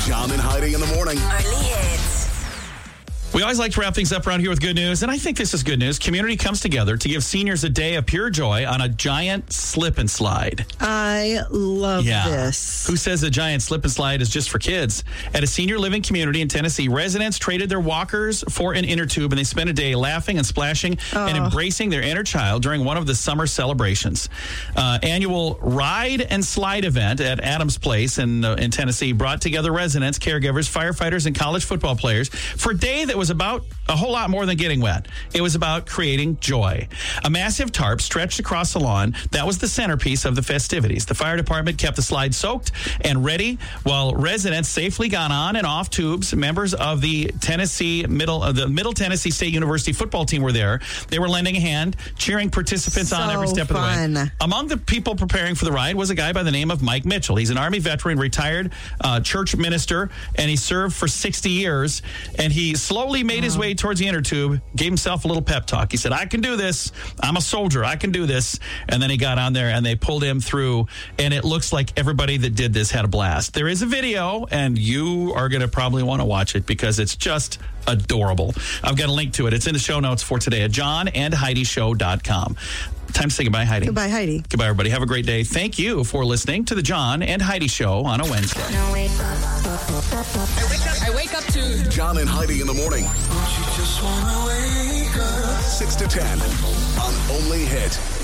John and Heidi in the morning. Only hits. We always like to wrap things up around here with good news, and I think this is good news. Community comes together to give seniors a day of pure joy on a giant slip and slide. I love this. Who says a giant slip and slide is just for kids? At a senior living community in Tennessee, residents traded their walkers for an inner tube, and they spent a day laughing and splashing and embracing their inner child during one of the summer celebrations. Annual ride and slide event at Adams Place in Tennessee brought together residents, caregivers, firefighters, and college football players for a day that was about a whole lot more than getting wet. It was about creating joy. A massive tarp stretched across the lawn. That was the centerpiece of the festivities. The fire department kept the slide soaked and ready while residents safely got on and off tubes. Members of the Middle Tennessee State University football team were there. They were lending a hand, cheering participants on every step of the way. Among the people preparing for the ride was a guy by the name of Mike Mitchell. He's an Army veteran, retired church minister, and he served for 60 years. And he slowly made his way towards the inner tube, gave himself a little pep talk. He said, I can do this. I'm a soldier. I can do this. And then he got on there and they pulled him through. And it looks like everybody that did this had a blast. There is a video, and you are going to probably want to watch it because it's just adorable. I've got a link to it. It's in the show notes for today at johnandheidishow.com. Time to say goodbye, Heidi. Goodbye, Heidi. Goodbye, everybody. Have a great day. Thank you for listening to the John and Heidi Show on a Wednesday. I wake up to John and Heidi in the morning. 6 to 10 on Only Hit.